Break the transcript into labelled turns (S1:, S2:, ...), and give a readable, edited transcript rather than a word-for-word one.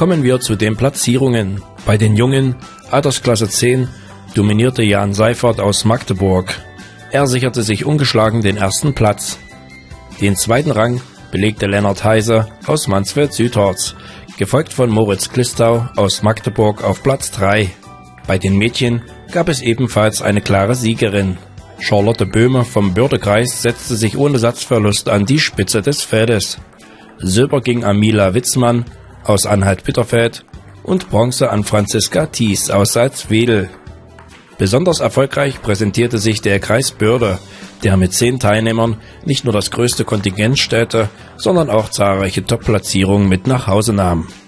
S1: Kommen wir zu den Platzierungen. Bei den Jungen, Altersklasse 10, dominierte Jan Seifert aus Magdeburg. Er sicherte sich ungeschlagen den ersten Platz. Den zweiten Rang belegte Lennart Heiser aus Mansfeld-Südharz, gefolgt von Moritz Klistau aus Magdeburg auf Platz 3. Bei den Mädchen gab es ebenfalls eine klare Siegerin. Charlotte Böhme vom Bördekreis setzte sich ohne Satzverlust an die Spitze des Feldes. Silber ging an Mila Witzmann aus Anhalt-Bitterfeld und Bronze an Franziska Thies aus Salzwedel. Besonders erfolgreich präsentierte sich der Kreis Börde, der mit 10 Teilnehmern nicht nur das größte Kontingent stellte, sondern auch zahlreiche Top-Platzierungen mit nach Hause nahm.